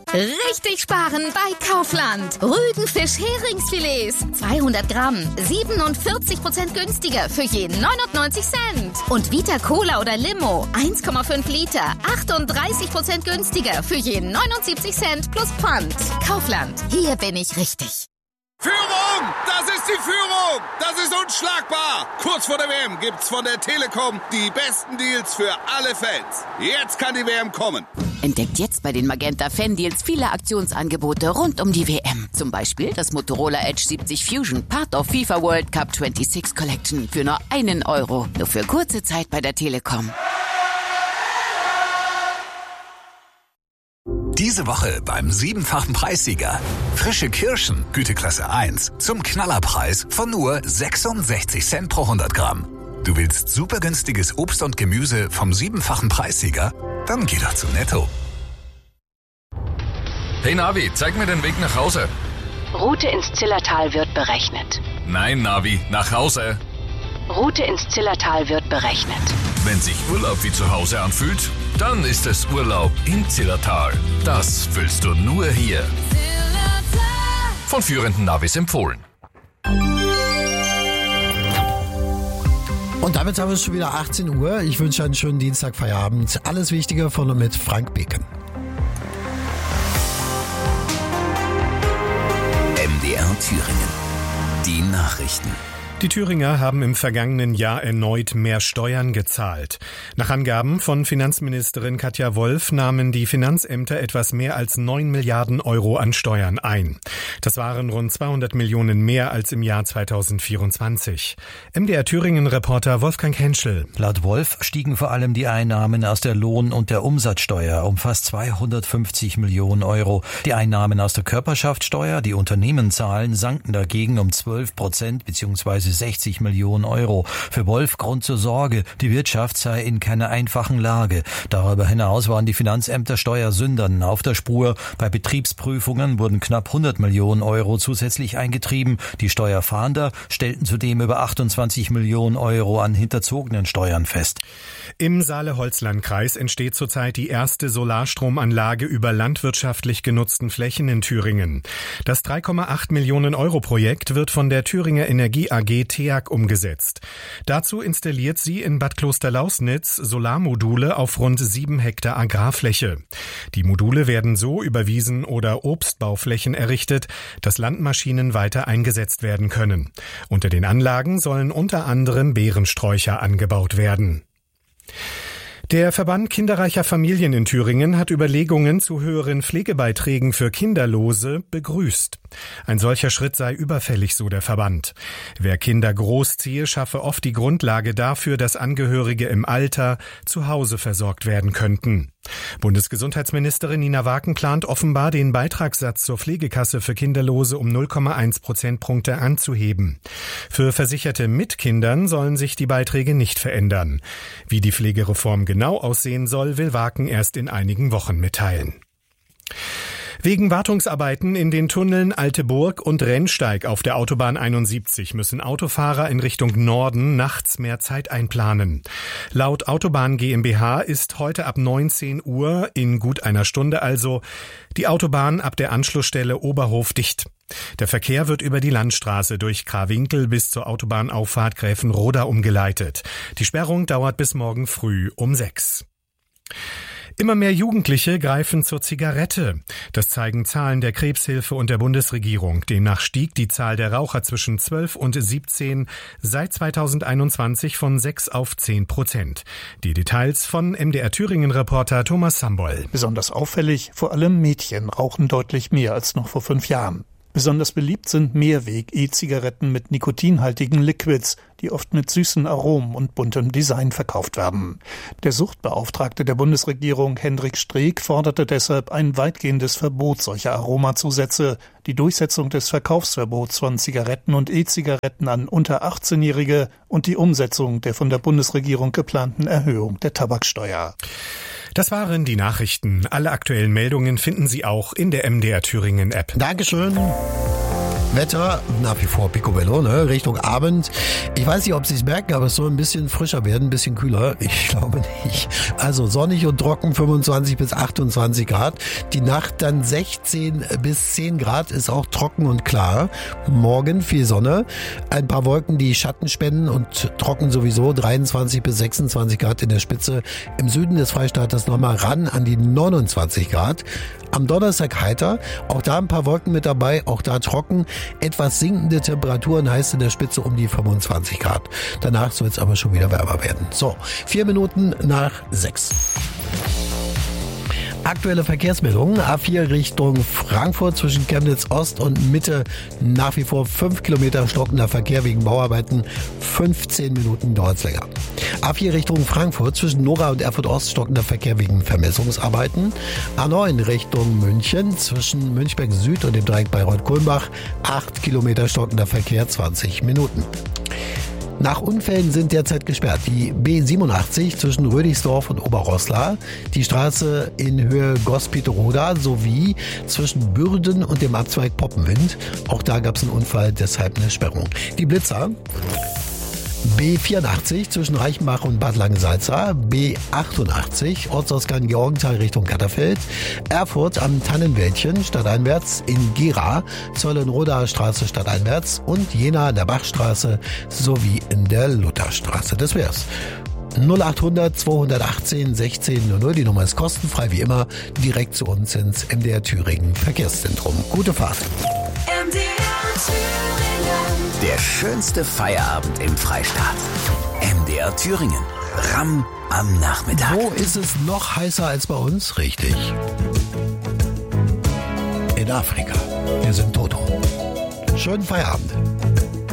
Richtig sparen bei Kaufland. Rügenfisch-Heringsfilets. 200 Gramm. 47% günstiger für je 99 Cent. Und Vita Cola oder Limo. 1,5 Liter. 38% günstiger für je 79 Cent plus Pfand. Kaufland. Hier bin ich richtig. Führung! Das ist die Führung! Das ist unschlagbar! Kurz vor der WM gibt's von der Telekom die besten Deals für alle Fans. Jetzt kann die WM kommen. Entdeckt jetzt bei den Magenta Fan Deals viele Aktionsangebote rund um die WM. Zum Beispiel das Motorola Edge 70 Fusion, Part of FIFA World Cup 26 Collection für nur €1. Nur für kurze Zeit bei der Telekom. Diese Woche beim 7-fachen Preissieger. Frische Kirschen, Güteklasse 1, zum Knallerpreis von nur 66 Cent pro 100 Gramm. Du willst super günstiges Obst und Gemüse vom 7-fachen Preissieger? Dann geh doch zu Netto. Hey Navi, zeig mir den Weg nach Hause. Route ins Zillertal wird berechnet. Nein, Navi, nach Hause. Route ins Zillertal wird berechnet. Wenn sich Urlaub wie zu Hause anfühlt, dann ist es Urlaub im Zillertal. Das fühlst du nur hier. Von führenden Navis empfohlen. Und damit haben wir es schon wieder 18 Uhr. Ich wünsche einen schönen Dienstagfeierabend. Alles Wichtige von und mit Frank Beken. MDR Thüringen. Die Nachrichten. Die Thüringer haben im vergangenen Jahr erneut mehr Steuern gezahlt. Nach Angaben von Finanzministerin Katja Wolf nahmen die Finanzämter etwas mehr als 9 Milliarden Euro an Steuern ein. Das waren rund 200 Millionen mehr als im Jahr 2024. MDR Thüringen-Reporter Wolfgang Henschel. Laut Wolf stiegen vor allem die Einnahmen aus der Lohn- und der Umsatzsteuer um fast 250 Millionen Euro. Die Einnahmen aus der Körperschaftssteuer, die Unternehmen zahlen, sanken dagegen um 12% bzw. 60 Millionen Euro. Für Wolf Grund zur Sorge, die Wirtschaft sei in keiner einfachen Lage. Darüber hinaus waren die Finanzämter Steuersündern auf der Spur. Bei Betriebsprüfungen wurden knapp 100 Millionen Euro zusätzlich eingetrieben. Die Steuerfahnder stellten zudem über 28 Millionen Euro an hinterzogenen Steuern fest. Im Saale-Holzland-Kreis entsteht zurzeit die erste Solarstromanlage über landwirtschaftlich genutzten Flächen in Thüringen. Das 3,8 Millionen Euro Projekt wird von der Thüringer Energie AG TEAG umgesetzt. Dazu installiert sie in Bad Klosterlausnitz Solarmodule auf rund 7 Hektar Agrarfläche. Die Module werden so über Wiesen- oder Obstbauflächen errichtet, dass Landmaschinen weiter eingesetzt werden können. Unter den Anlagen sollen unter anderem Beerensträucher angebaut werden. Der Verband kinderreicher Familien in Thüringen hat Überlegungen zu höheren Pflegebeiträgen für Kinderlose begrüßt. Ein solcher Schritt sei überfällig, so der Verband. Wer Kinder großziehe, schaffe oft die Grundlage dafür, dass Angehörige im Alter zu Hause versorgt werden könnten. Bundesgesundheitsministerin Nina Waken plant offenbar, den Beitragssatz zur Pflegekasse für Kinderlose um 0,1 Prozentpunkte anzuheben. Für Versicherte mit Kindern sollen sich die Beiträge nicht verändern. Wie die Pflegereform genau aussehen soll, will Waken erst in einigen Wochen mitteilen. Wegen Wartungsarbeiten in den Tunneln Alteburg und Rennsteig auf der Autobahn 71 müssen Autofahrer in Richtung Norden nachts mehr Zeit einplanen. Laut Autobahn GmbH ist heute ab 19 Uhr, in gut einer Stunde also, die Autobahn ab der Anschlussstelle Oberhof dicht. Der Verkehr wird über die Landstraße durch Krawinkel bis zur Autobahnauffahrt Gräfenroda umgeleitet. Die Sperrung dauert bis morgen früh um 6. Immer mehr Jugendliche greifen zur Zigarette. Das zeigen Zahlen der Krebshilfe und der Bundesregierung. Demnach stieg die Zahl der Raucher zwischen 12 und 17 seit 2021 von 6 auf 10%. Die Details von MDR Thüringen-Reporter Thomas Samboll. Besonders auffällig, vor allem Mädchen rauchen deutlich mehr als noch vor 5 Jahren. Besonders beliebt sind Mehrweg-E-Zigaretten mit nikotinhaltigen Liquids, die oft mit süßen Aromen und buntem Design verkauft werden. Der Suchtbeauftragte der Bundesregierung, Hendrik Streeck, forderte deshalb ein weitgehendes Verbot solcher Aromazusätze, die Durchsetzung des Verkaufsverbots von Zigaretten und E-Zigaretten an unter 18-Jährige und die Umsetzung der von der Bundesregierung geplanten Erhöhung der Tabaksteuer. Das waren die Nachrichten. Alle aktuellen Meldungen finden Sie auch in der MDR Thüringen App. Dankeschön. Wetter nach wie vor Picobello, ne? Richtung Abend. Ich weiß nicht, ob Sie es merken, aber es soll ein bisschen frischer werden, ein bisschen kühler. Ich glaube nicht. Also sonnig und trocken, 25 bis 28 Grad. Die Nacht dann 16 bis 10 Grad, ist auch trocken und klar. Morgen viel Sonne, ein paar Wolken, die Schatten spenden und trocken sowieso, 23 bis 26 Grad in der Spitze. Im Süden des Freistaates nochmal ran an die 29 Grad. Am Donnerstag heiter, auch da ein paar Wolken mit dabei, auch da trocken. Etwas sinkende Temperaturen, heißt in der Spitze um die 25 Grad. Danach soll es aber schon wieder wärmer werden. So, 4 Minuten nach 6. Aktuelle Verkehrsmeldungen. A4 Richtung Frankfurt zwischen Chemnitz Ost und Mitte nach wie vor 5 Kilometer stockender Verkehr wegen Bauarbeiten. 15 Minuten dauert's länger. A4 Richtung Frankfurt zwischen Nora und Erfurt Ost stockender Verkehr wegen Vermessungsarbeiten. A9 Richtung München zwischen Münchberg Süd und dem Dreieck Bayreuth-Kulmbach. 8 Kilometer stockender Verkehr, 20 Minuten. Nach Unfällen sind derzeit gesperrt die B87 zwischen Rödigsdorf und Oberroßla, die Straße in Höhe Gospitoroda sowie zwischen Bürden und dem Abzweig Poppenwind. Auch da gab es einen Unfall, deshalb eine Sperrung. Die Blitzer: B84 zwischen Reichenbach und Bad Langensalza, B88 Ortsausgang Georgenthal Richtung Katterfeld, Erfurt am Tannenwäldchen stadteinwärts, in Gera Zollenrodaer Straße stadteinwärts und Jena an der Bachstraße sowie in der Lutherstraße. Das wär's. 0800 218 1600, die Nummer ist kostenfrei wie immer, direkt zu uns ins MDR Thüringen Verkehrszentrum. Gute Fahrt. MDR Thüringen. Der schönste Feierabend im Freistaat. MDR Thüringen. Ramm am Nachmittag. Wo ist es noch heißer als bei uns? Richtig. In Afrika. Wir sind Toto. Schönen Feierabend.